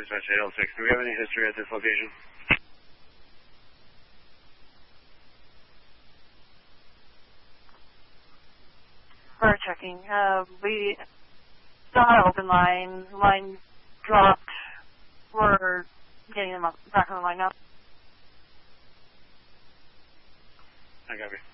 Dispatch 806. Do we have any history at this location? We're checking. We still have open line. Line dropped. We're getting them up, back on the line now. I got you.